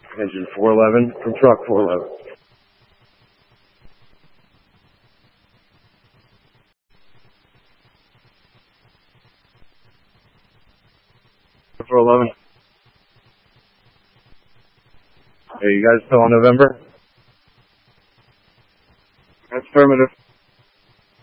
Engine 411 from truck 411. 411. Hey, you guys still on November? That's affirmative.